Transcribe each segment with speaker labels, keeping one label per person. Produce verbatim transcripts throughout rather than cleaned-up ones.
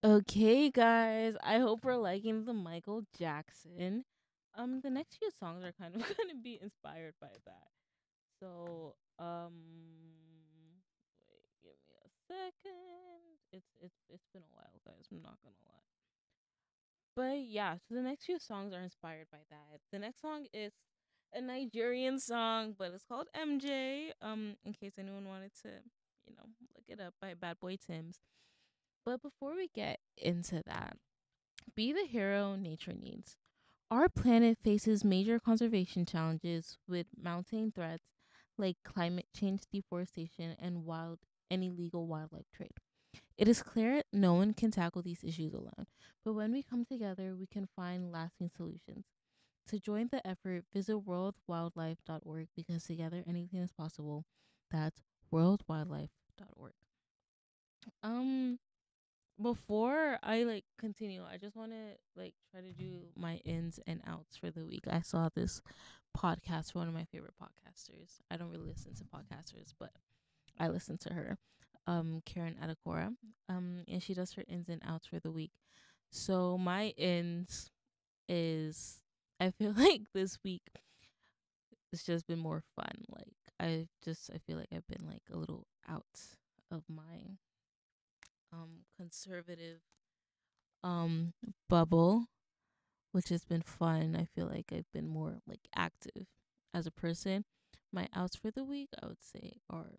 Speaker 1: Okay, guys. I hope we're liking the Michael Jackson. Um, the next few songs are kind of gonna be inspired by that. So, um, wait, give me a second. It's it's it's been a while, guys. I'm not gonna lie. But yeah, so the next few songs are inspired by that. The next song is a Nigerian song, but it's called M J. Um, in case anyone wanted to, you know, look it up by Bad Boy Tim's. But before we get into that, be the hero nature needs. Our planet faces major conservation challenges with mounting threats like climate change, deforestation, and wild and illegal wildlife trade. It is clear no one can tackle these issues alone, but when we come together, we can find lasting solutions. To join the effort, visit world wildlife dot org because together anything is possible. That's world wildlife dot org. Um before I like continue, I just want to like try to do my ins and outs for the week. I saw this podcast from one of my favorite podcasters. I don't really listen to podcasters, but I listen to her, um, Karen Adakora, um, and she does her ins and outs for the week. So my ins is I feel like this week it's just been more fun. Like I just I feel like I've been like a little out of my um conservative um bubble, which has been fun. I feel like I've been more like active as a person. My outs for the week, I would say, are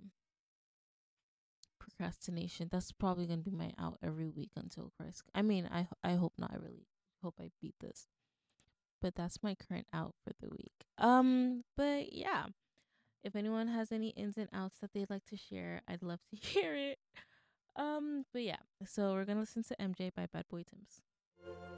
Speaker 1: procrastination. That's probably gonna be my out every week until Christ. I mean, I I hope not. I really hope I beat this, but that's my current out for the week. Um, but yeah, if anyone has any ins and outs that they'd like to share, I'd love to hear it. Um, but yeah, so we're gonna listen to M J by Bad Boy Tim's.